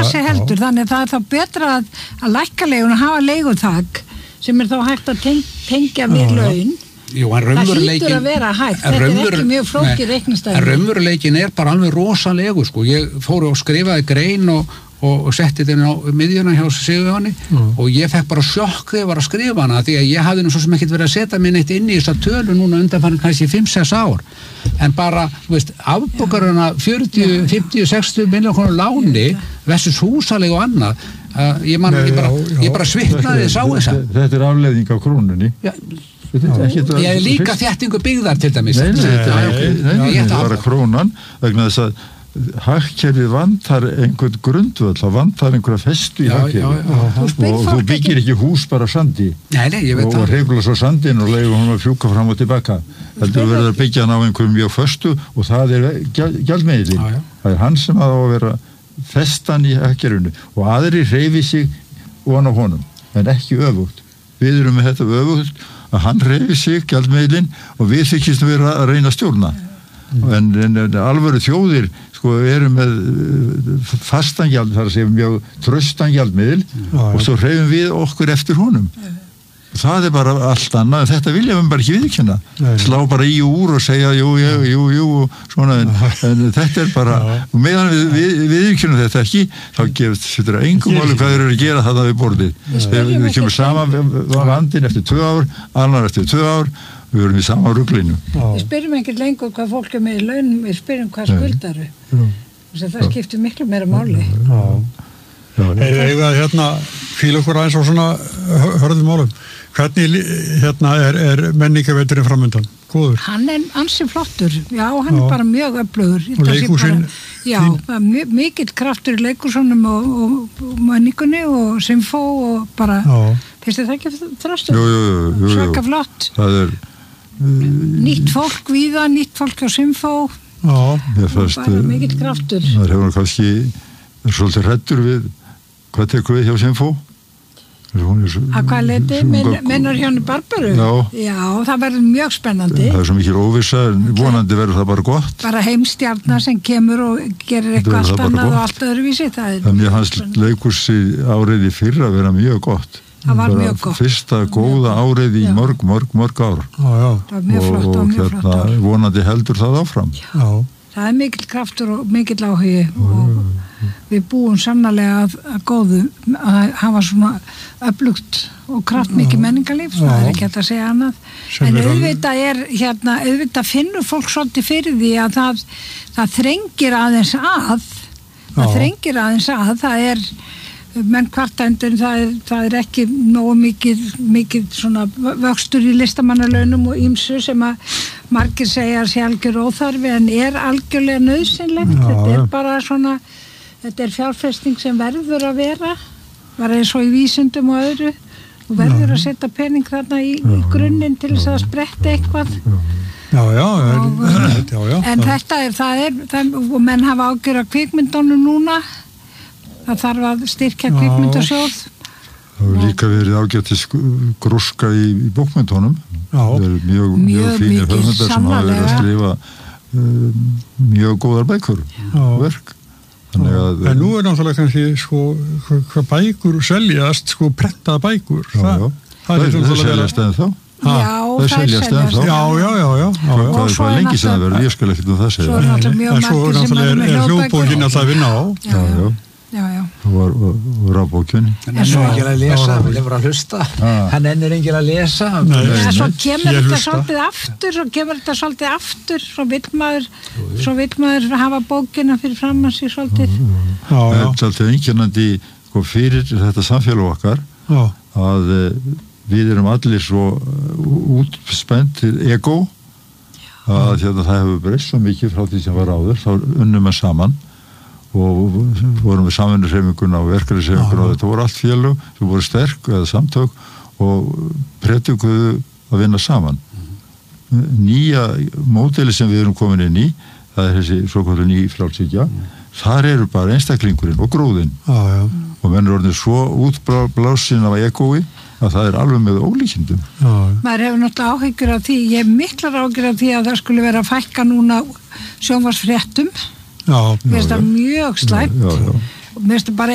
grasi heldur, þannig að það þá betra að lækka leigun og hafa leiguþak sem þá hægt að tengja við laun. Jú, það hlýtur að vera hægt, þetta ekki mjög flókið reiknistæði. En raunveruleikin bara alveg rosalegu, sko. Ég fór og skrifaði grein og setti þetta á miðjuna hjá Sigurjóni og ég fekk bara sjokk þegar ég var að skrifa hana því að ég hafði nú svo sem ekkert verið að setja mig neitt inn í þessa tölu núna undanfarin kannski 5-6 ár en bara, afbókaruna 40, 50, 60 milljón krónur láni versus húsaleg og annað ég bara svitnaði sá þessa. Þetta afleiðing af krónunni. Ég líka þéttingu byggðar til dæmis. Nei, þetta var að krónan vegna þess að hagkerfið vantar einhvern grundvöll, það vantar einhverja festu í hagkerfið og þú byggir ekki hús bara sandi og regula svo sandin og leiður hún að fjúka fram og tilbaka heldur verður að byggja hann á einhverjum mjög föstu og það gjaldmiðillinn það hann sem að vera festan í hagkerfinu og aðri hreyfi sig ofan á honum en ekki öfugt við erum með þetta öfugt að hann hreyfi sig gjaldmiðillinn og við þykist vera að reyna að stjórna en alvöru þjóðir eru með fastan gjald, þar að segja mjög traustan gjaldmiðil og svo hreyfum við okkur eftir honum. Það bara allt annað, en þetta vilja við bara ekki viðurkenna. Slá bara í og úr og segja jú og svona, en þetta bara, og meðan við viðurkennum þetta ekki, þá gefst þetta engum máli hvað þeir eru að gera það við borðið. Við kemur saman vandinn eftir 2 ár, annar eftir 2 ár, við erum í sama ruglinu. Við spyrjum ekkert lengur hvað fólk með í launum, við spyrjum hvað skuldaru. Það skiptir miklu meira máli. Eiga hérna fíla okkur aðeins á svona hörðum málum. Hvernig er menningarveturinn framundan? Góður? Hann ansi flottur. Já, hann bara mjög öflugur. Og leikhúsin? Já, mikill kraftur í leikhúsunum og menningunni og symfó og bara, finnst þið það ekki þröstur? Jú. Svaka flott. Það nýtt fólk víða, nýtt fólk á symfó. Bara mikill kraftur. Það hefur kannski svolítið hræddur við hvað tekur við hjá symfó? Að hvað leiti? Mennar hjá Barbaru? Já, það verður mjög spennandi. Það svo mikil óvissa, vonandi verður það bara gott. Bara heimstjarna sem kemur og gerir eitthvað allt annað og allt öðruvísi. Mér hans leikhúsi árið í fyrra vera mjög gott. Það var mjög gott. Fyrsta góða árið í mörg ár. Það var mjög flott og mjög flott ár. Vonandi heldur það áfram. Það mikill kraftur og mikill áhugi og við búum sannarlega að góðu að hafa svona öflugt og kraftmikið menningarlíf, það ekki hægt að segja annað. En auðvitað finnur fólk svolítið fyrir því að það þrengir aðeins að, það menn kvartændur, það ekki nógu mikið svona vöxtur í listamannalaunum og ýmsu sem að margir segja að sé algjör óþarfi en algjörlega nauðsynlegt. Þetta bara svona, þetta fjárfesting sem verður að vera, bara eins og í vísindum og öðru og verður að setja pening þarna í grunninn til þess að spretta eitthvað. En þetta og menn hafa ágjör af kvikmyndunum núna. Það þarf að styrkja kvikmyndasjóð. Það hefur líka verið ágætis grúska í bókmyndunum. Það eru mjög fínir höfundar sem hafa verið að skrifa mjög góðar bækur og verk. En nú náttúrulega kannski hvað bækur seljast, prentaða bækur. Það seljast ennþá. Já, það seljast ennþá. Já. Hvað er lengi sem það verður? Ég skal ekkert það segja. Svo náttúrulega hljóðbókin alltaf að vinna á. Já. Og rafbókjunni. Hann ennur enginn að lesa, hann lefur að hlusta. Hann ennur enginn að lesa. Svo kemur þetta svolítið aftur, svo vill maður hafa bókina fyrir fram að sig svolítið. Það er svolítið einkennandi fyrir þetta samfélag okkar að við erum allir svo útspennt til ego að það hefur breyst svo mikið frá því sem var áður, þá unnum við saman og vorum við samvinnuhreyfinguna og verkalýðshreyfinguna og þetta voru allt félög sem voru sterk eða samtök og predikuðu að vinna saman. Nýja módeli sem við erum komin inn í, það er þessi svoköldu ný frjálshyggja, þar eru bara einstaklingurinn og gróðinn og menn er orðin svo útblásin af egói að það er alveg með ólíkindum. Maður hefur náttúrulega áhyggjur af því, ég hef miklar áhyggjur af því að það skulle vera að fækka núna sjónvarpsfréttum. Mér finnst það mjög slæmt. Mér finnst það bara